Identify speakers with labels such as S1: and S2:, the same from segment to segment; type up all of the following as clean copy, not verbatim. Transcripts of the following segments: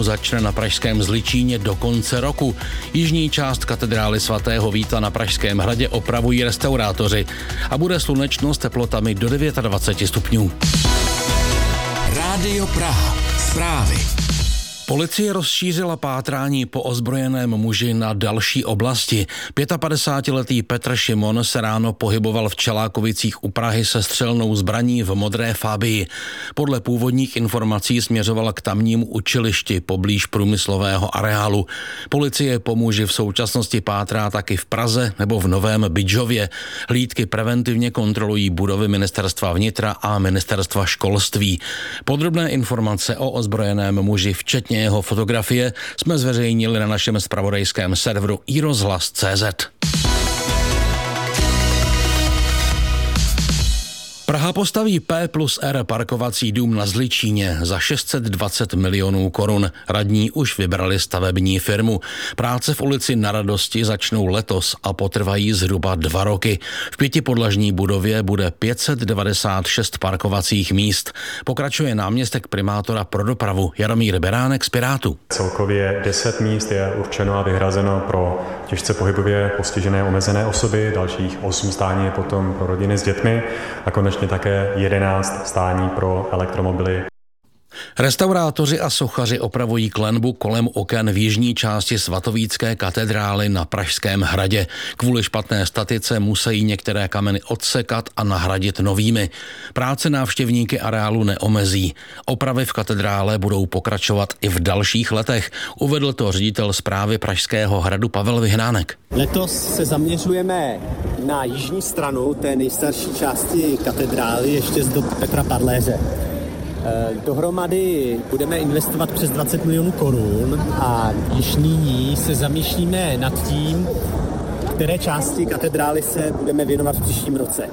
S1: začne na pražském Zličíně do konce roku. Jižní část katedrály svatého Víta na Pražském hradě opravují restaurátoři a bude slunečno s teplotami do 29 stupňů.
S2: Rádio Praha. Zprávy.
S1: Policie rozšířila pátrání po ozbrojeném muži na další oblasti. 55-letý Petr Šimon se ráno pohyboval v Čelákovicích u Prahy se střelnou zbraní v modré Fabii. Podle původních informací směřoval k tamnímu učilišti poblíž průmyslového areálu. Policie po muži v současnosti pátrá taky v Praze nebo v Novém Bydžově. Hlídky preventivně kontrolují budovy Ministerstva vnitra a Ministerstva školství. Podrobné informace o ozbrojeném muži, včetně jeho fotografie, jsme zveřejnili na našem zpravodajském serveru iRozhlas.cz. Praha postaví P+R parkovací dům na Zličíně za 620 milionů korun. Radní už vybrali stavební firmu. Práce v ulici Na Radosti začnou letos a potrvají zhruba 2 roky. V 5podlažní budově bude 596 parkovacích míst. Pokračuje náměstek primátora pro dopravu Jaromír Beránek z Pirátů.
S3: Celkově 10 míst je určeno a vyhrazeno pro těžce pohybově postižené omezené osoby, dalších 8 stání je potom pro rodiny s dětmi a konečně také 11 stání pro elektromobily.
S1: Restaurátoři a sochaři opravují klenbu kolem oken v jižní části svatovícké katedrály na Pražském hradě. Kvůli špatné statice musí některé kameny odsekat a nahradit novými. Práce návštěvníky areálu neomezí. Opravy v katedrále budou pokračovat i v dalších letech, uvedl to ředitel správy Pražského hradu Pavel Vyhnánek.
S4: Letos se zaměřujeme na jižní stranu té nejstarší části katedrály, ještě z dob Petra Padléře. Dohromady budeme investovat přes 20 milionů korun a již nyní se zamýšlíme nad tím, které části katedrály se budeme věnovat v příštím roce.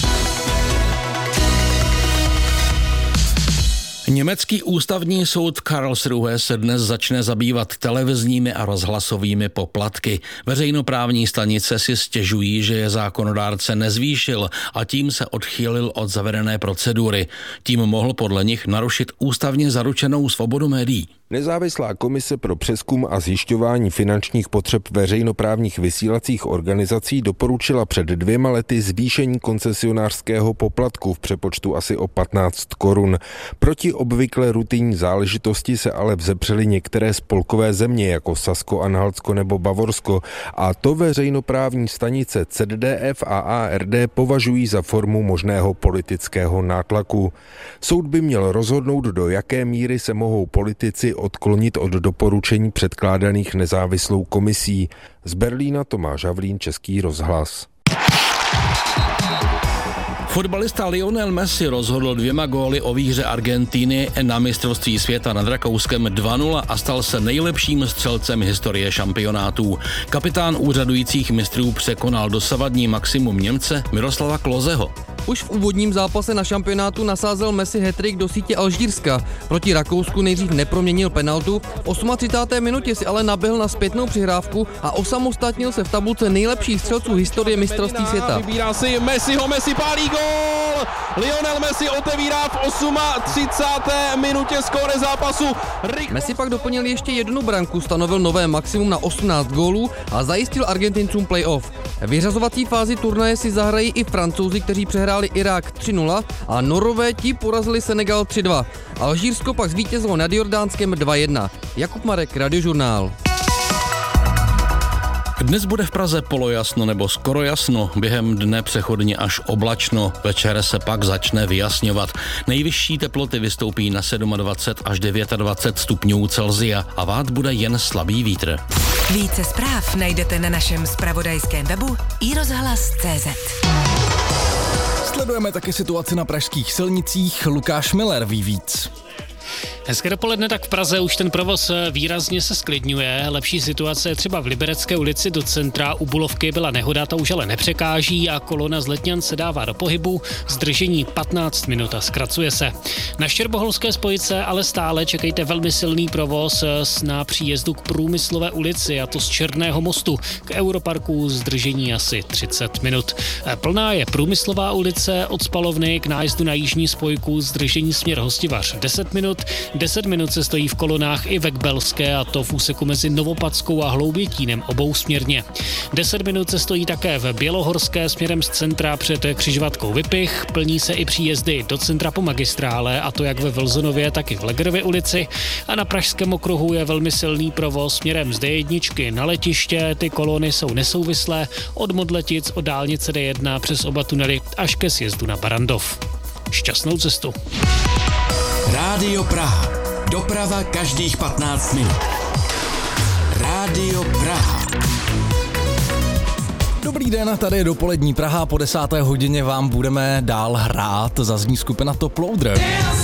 S1: Německý ústavní soud Karlsruhe se dnes začne zabývat televizními a rozhlasovými poplatky. Veřejnoprávní stanice si stěžují, že je zákonodárce nezvýšil a tím se odchýlil od zavedené procedury. Tím mohl podle nich narušit ústavně zaručenou svobodu médií.
S5: Nezávislá komise pro přezkum a zjišťování finančních potřeb veřejnoprávních vysílacích organizací doporučila před 2 lety zvýšení koncesionářského poplatku v přepočtu asi o 15 korun. Proti obvykle rutinní záležitosti se ale vzepřely některé spolkové země jako Sasko-Anhaltsko nebo Bavorsko a to veřejnoprávní stanice ZDF a ARD považují za formu možného politického nátlaku. Soud by měl rozhodnout, do jaké míry se mohou politici odklonit od doporučení předkládaných nezávislou komisí. Z Berlína Tomáš Havlín, Český rozhlas.
S1: Fotbalista Lionel Messi rozhodl 2 góly o výhře Argentiny na mistrovství světa nad Rakouskem 2-0 a stal se nejlepším střelcem historie šampionátů. Kapitán úřadujících mistrů překonal dosavadní maximum Němce Miroslava Kloseho.
S6: Už v úvodním zápase na šampionátu nasázel Messi hat-trick do sítě Alžírska. Proti Rakousku nejdřív neproměnil penaltu, v 38. minutě si ale naběhl na zpětnou přihrávku a osamostatnil se v tabulce nejlepších střelců historie mistrovství světa.
S7: Vybírá si Messiho, Messi pálí gól! Lionel Messi otevírá v 38. minutě skóre zápasu.
S6: Messi pak doplnil ještě 1 branku, stanovil nové maximum na 18 gólů a zajistil Argentincům playoff. V vyřazovací fázi turnaje si zahrají i Francouzi, kteří přehráli Irák 3-0 a Norové ti porazili Senegal 3-2. Alžírsko pak zvítězilo nad Jordánskem 2-1. Jakub Marek, Radiožurnál.
S1: Dnes bude v Praze polojasno nebo skoro jasno, během dne přechodně až oblačno, večer se pak začne vyjasňovat. Nejvyšší teploty vystoupí na 27 až 29 stupňů Celsia a vát bude jen slabý vítr.
S8: Více zpráv najdete na našem zpravodajském webu iRozhlas.cz.
S9: Sledujeme taky situaci na pražských silnicích. Lukáš Miller ví víc.
S10: Hezké dopoledne, tak v Praze už ten provoz výrazně se sklidňuje. Lepší situace je třeba v Liberecké ulici do centra. U Bulovky byla nehoda, ta už ale nepřekáží a kolona z Letňan se dává do pohybu. Zdržení 15 minut a zkracuje se. Na Štěrboholské spojce ale stále čekejte velmi silný provoz na příjezdu k Průmyslové ulici, a to z Černého mostu k Europarku, zdržení asi 30 minut. Plná je Průmyslová ulice od spalovny k nájezdu na jižní spojku, zdržení směr Hostivař 10 minut. 10 minut se stojí v kolonách i ve Kbelské, a to v úseku mezi Novopadskou a Hloubětínem obousměrně. 10 minut se stojí také v Bělohorské směrem z centra před křižovatkou Vypich. Plní se i příjezdy do centra po magistrále, a to jak ve Vlzonově, tak i v Legerově ulici. A na Pražském okruhu je velmi silný provoz směrem z D1 na letiště. Ty kolony jsou nesouvislé od Modletic, od dálnice D1 přes oba tunely až ke sjezdu na Barandov. Šťastnou cestu.
S2: Rádio Praha. Doprava každých 15 minut. Rádio Praha.
S9: Dobrý den, tady je dopolední Praha. Po 10. hodině vám budeme dál hrát. Zazní skupina Top Loader.